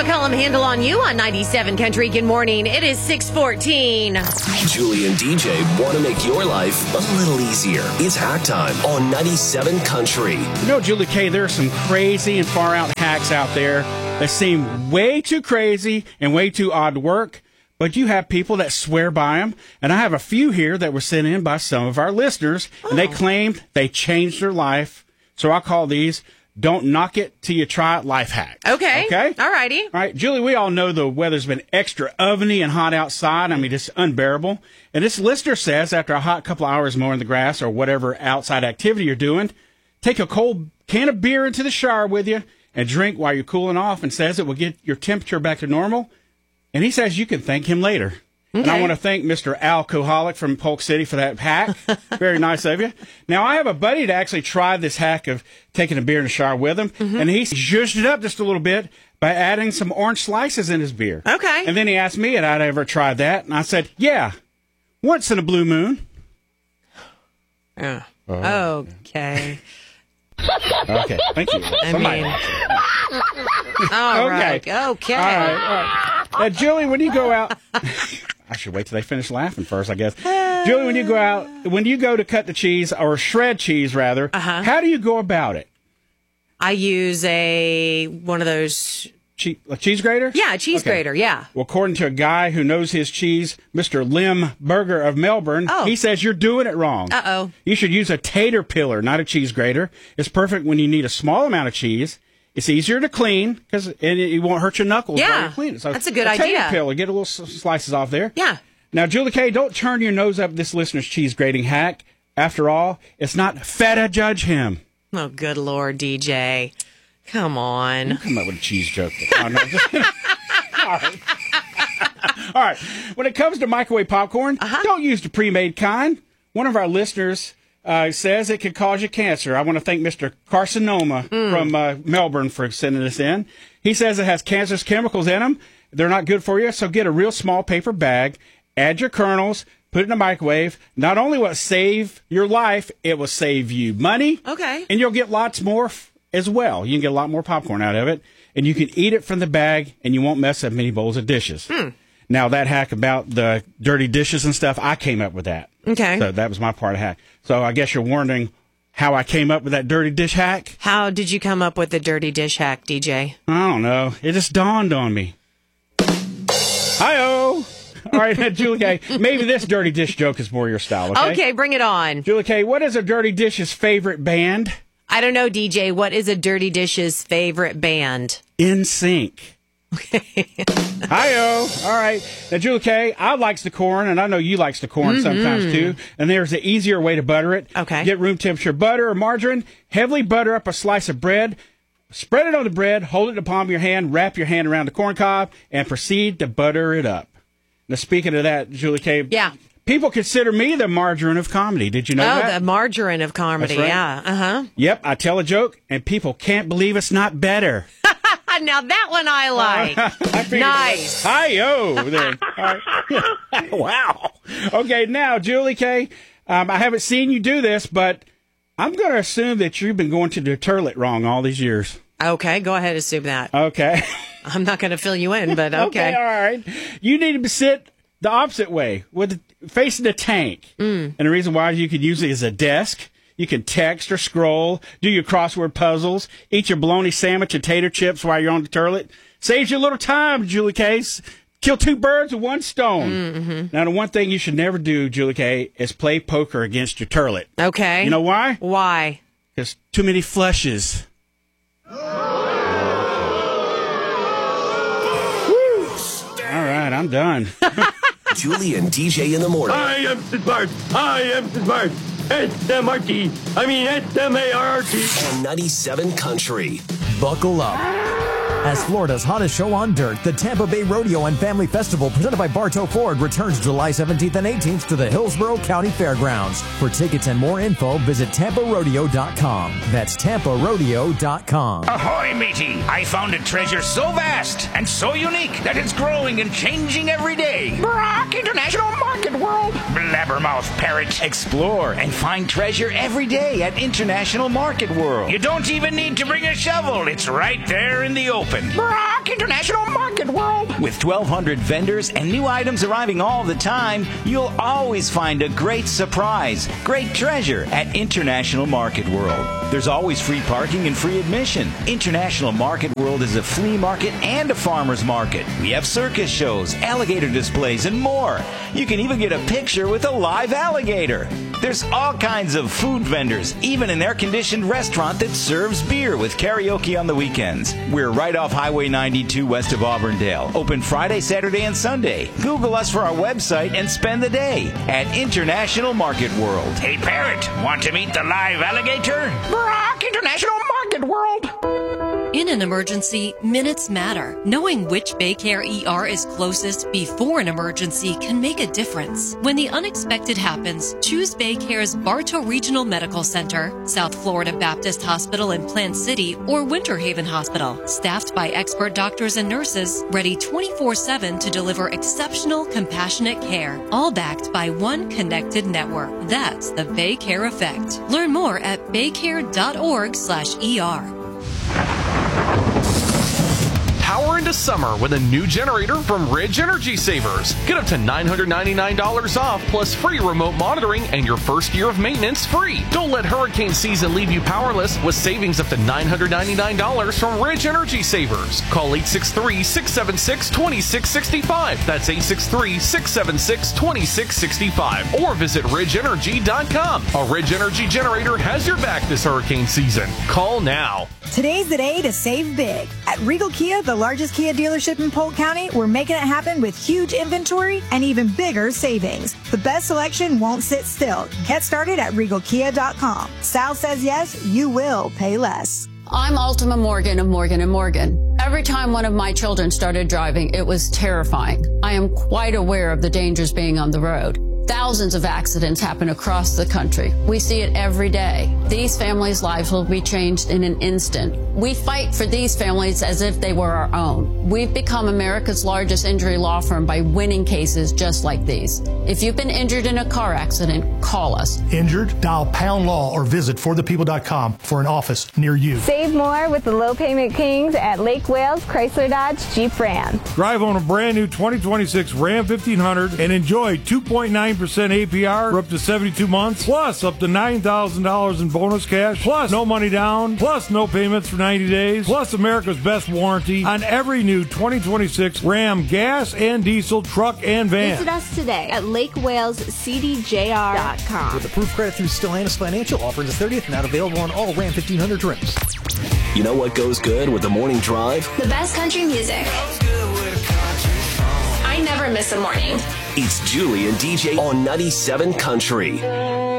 Pelham Handle on You on 97 Country. Good morning. It is 6:14. Julie and DJ want to make your life a little easier. It's hack time on 97 Country. You know, Julie K., there are some crazy and far out hacks out there that seem way too crazy and way too odd to work, but you have people that swear by them. And I have a few here that were sent in by some of our listeners, and they claimed they changed their life. So I call these Don't Knock It Till You Try It life hacks. Okay. All righty. All right, Julie, we all know the weather's been extra oveny and hot outside. I mean, it's unbearable. And this listener says after a hot couple hours mowing the grass or whatever outside activity you're doing, take a cold can of beer into the shower with you and drink while you're cooling off, and says it will get your temperature back to normal. And he says you can thank him later. Okay. And I want to thank Mr. Alcoholic from Polk City for that hack. Very nice of you. Now, I have a buddy that actually tried this hack of taking a beer in the shower with him, and he zhuzhed it up just a little bit by adding some orange slices in his beer. Okay. And then he asked me if I'd ever tried that, and I said, yeah, once in a blue moon. Yeah. Okay. Okay, thank you. All right. Okay. All right. Now, Julie, when you go out... I should wait till they finish laughing first, I guess. Julie, when you go to cut the cheese, or shred cheese, rather, how do you go about it? I use one of those... A cheese grater? Yeah, a cheese grater, yeah. Well, according to a guy who knows his cheese, Mr. Lim Burger of Melbourne, he says you're doing it wrong. Uh-oh. You should use a tater peeler, not a cheese grater. It's perfect when you need a small amount of cheese. It's easier to clean, and it won't hurt your knuckles while you clean it. So that's a good idea. Tater peeler, get a little slices off there. Yeah. Now, Julie K., don't turn your nose up this listener's cheese grating hack. After all, it's not fair to judge him. Oh, good Lord, DJ. Come on. You come up with a cheese joke. Oh, no. All right. All right. When it comes to microwave popcorn, don't use the pre-made kind. One of our listeners says it could cause you cancer. I want to thank Mr. Carcinoma from Melbourne for sending this in. He says it has cancerous chemicals in them. They're not good for you, so get a real small paper bag, add your kernels, put it in the microwave. Not only will it save your life, it will save you money. Okay. And you'll get lots more as well. You can get a lot more popcorn out of it, and you can eat it from the bag, and you won't mess up many bowls of dishes. Now, that hack about the dirty dishes and stuff, I came up with that. Okay. So that was my part of hack. So I guess you're wondering how I came up with that dirty dish hack? How did you come up with the dirty dish hack, DJ? I don't know. It just dawned on me. Hi-oh! All right, Julie K., maybe this dirty dish joke is more your style, okay? Okay, bring it on. Julie K., what is a dirty dish's favorite band? I don't know, DJ. What is a dirty dish's favorite band? NSYNC. Hi-oh. All right. Now, Julie K., I likes the corn, and I know you likes the corn sometimes, too. And there's an easier way to butter it. Okay. Get room temperature butter or margarine, heavily butter up a slice of bread, spread it on the bread, hold it in the palm of your hand, wrap your hand around the corn cob, and proceed to butter it up. Now, speaking of that, Julie K., people consider me the margarine of comedy. Did you know that? Oh, the margarine of comedy, right. Yeah. Yep, I tell a joke, and people can't believe it's not better. Now, that one I like. Nice. Hi-yo. There. Right. Wow. Okay, now, Julie K., I haven't seen you do this, but I'm going to assume that you've been going to the toilet wrong all these years. Okay, go ahead and assume that. Okay. I'm not going to fill you in, but okay. All right. You need to sit the opposite way, facing the tank. And the reason why you could use it as a desk. You can text or scroll, do your crossword puzzles, eat your bologna sandwich and tater chips while you're on the toilet. Saves you a little time, Julie K. Kill two birds with one stone. Now, the one thing you should never do, Julie K., is play poker against your toilet. Okay. You know why? Why? Because too many flushes. All right, I'm done. Julie and DJ in the morning. I am Sid Bart. S-M-R-T. S-M-A-R-T. On 97 Country. Buckle up. As Florida's hottest show on dirt, the Tampa Bay Rodeo and Family Festival presented by Bartow Ford returns July 17th and 18th to the Hillsborough County Fairgrounds. For tickets and more info, visit TampaRodeo.com. That's TampaRodeo.com. Ahoy, matey! I found a treasure so vast and so unique that it's growing and changing every day. Brock International Market World! Blabbermouth parrot. Explore and find treasure every day at International Market World. You don't even need to bring a shovel. It's right there in the open. Brock Brock International Market World. With 1,200 vendors and new items arriving all the time, you'll always find a great surprise, great treasure at International Market World. There's always free parking and free admission. International Market World is a flea market and a farmer's market. We have circus shows, alligator displays, and more. You can even get a picture with a live alligator. There's all kinds of food vendors, even an air-conditioned restaurant that serves beer with karaoke on the weekends. We're right off Highway 92 west of Auburndale. Open Friday, Saturday, and Sunday. Google us for our website and spend the day at International Market World. Hey, Parrot, want to meet the live alligator? Brock International Market World. In an emergency, minutes matter. Knowing which Baycare ER is closest before an emergency can make a difference. When the unexpected happens, choose Baycare's Bartow Regional Medical Center, South Florida Baptist Hospital in Plant City, or Winter Haven Hospital. Staffed by expert doctors and nurses, ready 24/7 to deliver exceptional, compassionate care. All backed by one connected network. That's the Baycare effect. Learn more at baycare.org/ER. Power into summer with a new generator from Ridge Energy Savers. Get up to $999 off plus free remote monitoring and your first year of maintenance free. Don't let hurricane season leave you powerless with savings up to $999 from Ridge Energy Savers. Call 863-676-2665. That's 863-676-2665. Or visit ridgeenergy.com. A Ridge Energy generator has your back this hurricane season. Call now. Today's the day to save big. At Regal Kia, the largest Kia dealership in Polk County, we're making it happen with huge inventory and even bigger savings. The best selection won't sit still. Get started at regalkia.com. Sal says yes, you will pay less. I'm Ultima Morgan of Morgan & Morgan. Every time one of my children started driving, it was terrifying. I am quite aware of the dangers being on the road. Thousands of accidents happen across the country. We see it every day. These families' lives will be changed in an instant. We fight for these families as if they were our own. We've become America's largest injury law firm by winning cases just like these. If you've been injured in a car accident, call us. Injured? Dial Pound Law or visit forthepeople.com for an office near you. Save more with the low payment kings at Lake Wales Chrysler Dodge Jeep Ram. Drive on a brand new 2026 Ram 1500 and enjoy 2.9% APR for up to 72 months, plus up to $9,000 in bonus cash, plus no money down, plus no payments for 90 days, plus America's best warranty on every new 2026 Ram gas and diesel truck and van. Visit us today at LakeWalesCDJR.com. With approved credit through Stellantis Financial, offer the 30th, not available on all Ram 1500 trims. You know what goes good with the morning drive? The best country music. I never miss a morning. It's Julie and DJ on 97 Country.